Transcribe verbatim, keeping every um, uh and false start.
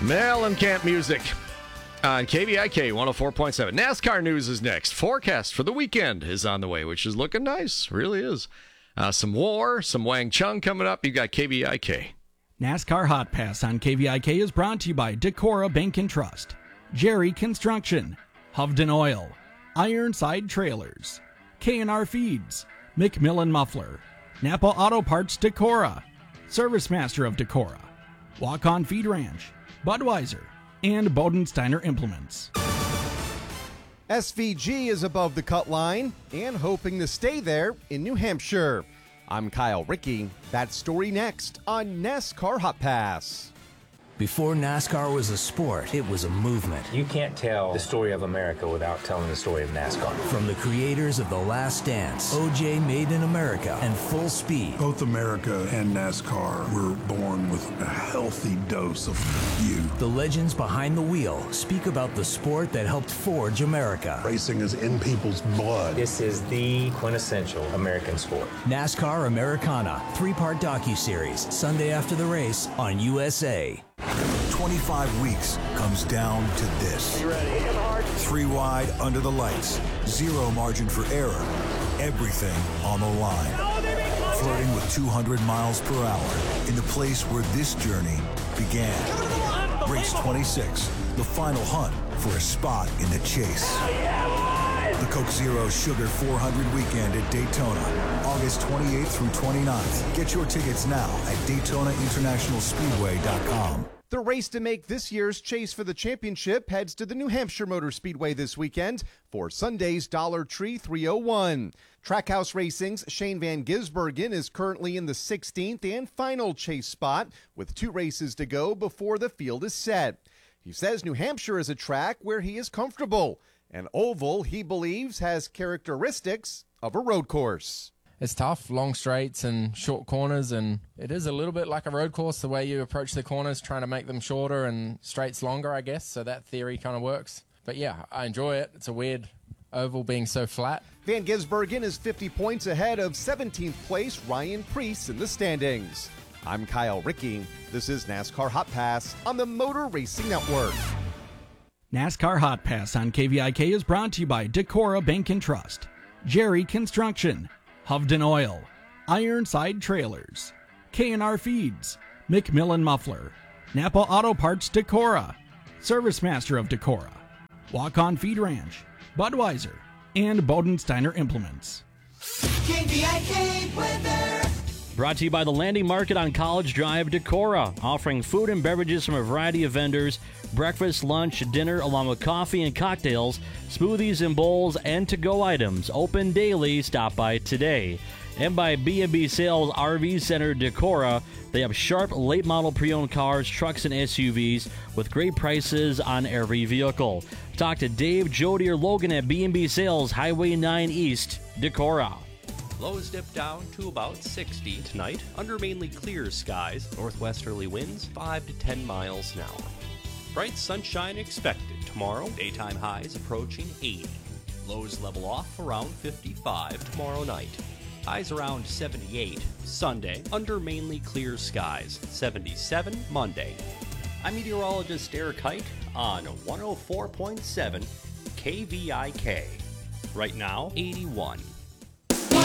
Mellencamp music on K V I K one oh four point seven. NASCAR news is next. Forecast for the weekend is on the way, which is looking nice. Really is. Uh, some war, some Wang Chung coming up. You got K V I K. NASCAR Hot Pass on K V I K is brought to you by Decorah Bank and Trust, Jerry Construction, Hovden Oil, Ironside Trailers, K and R Feeds, McMillan Muffler, Napa Auto Parts Decorah, Service Master of Decorah, Walk On Feed Ranch, Budweiser, and Bodensteiner Implements. S V G is above the cut line and hoping to stay there in New Hampshire. I'm Kyle Rickey. That story next on NASCAR Hot Pass. Before NASCAR was a sport, it was a movement. You can't tell the story of America without telling the story of NASCAR. From the creators of The Last Dance, O J Made in America, and Full Speed. Both America and NASCAR were born with a healthy dose of you. The legends behind the wheel speak about the sport that helped forge America. Racing is in people's blood. This is the quintessential American sport. NASCAR Americana, three-part docuseries, Sunday after the race on U S A. twenty-five weeks comes down to this. You ready? Three wide under the lights. Zero margin for error. Everything on the line. Flirting with two hundred miles per hour in the place where this journey began. Race twenty-six, the final hunt for a spot in the chase. The Coke Zero Sugar four hundred weekend at Daytona, August twenty-eighth through twenty-ninth. Get your tickets now at Daytona International Speedway dot com. The race to make this year's chase for the championship heads to the New Hampshire Motor Speedway this weekend for Sunday's Dollar Tree three oh one. Trackhouse Racing's Shane Van Gisbergen is currently in the sixteenth and final chase spot with two races to go before the field is set. He says New Hampshire is a track where he is comfortable. An oval, he believes, has characteristics of a road course. It's tough, long straights and short corners, and it is a little bit like a road course, the way you approach the corners, trying to make them shorter and straights longer, I guess, so that theory kind of works. But yeah, I enjoy it. It's a weird oval being so flat. Van Gisbergen is fifty points ahead of seventeenth place Ryan Preece in the standings. I'm Kyle Rickey. This is NASCAR Hot Pass on the Motor Racing Network. NASCAR Hot Pass on K V I K is brought to you by Decorah Bank and Trust, Jerry Construction, Hovden Oil, Ironside Trailers, K and R Feeds, McMillan Muffler, Napa Auto Parts Decorah, Service Master of Decorah, Walk On Feed Ranch, Budweiser, and Bodensteiner Implements. K V I K weather. Brought to you by the Landing Market on College Drive, Decorah, offering food and beverages from a variety of vendors, breakfast, lunch, dinner, along with coffee and cocktails, smoothies and bowls, and to-go items. Open daily. Stop by today. And by B and B Sales R V Center, Decorah. They have sharp, late-model pre-owned cars, trucks, and S U Vs with great prices on every vehicle. Talk to Dave, Jody, or Logan at B and B Sales, Highway nine East, Decorah. Lows dip down to about sixty tonight under mainly clear skies. Northwesterly winds five to ten miles an hour. Bright sunshine expected tomorrow. Daytime highs approaching eighty. Lows level off around fifty-five tomorrow night. Highs around seventy-eight Sunday under mainly clear skies. seventy-seven Monday. I'm meteorologist Eric Height on one oh four point seven K V I K. Right now, eighty-one.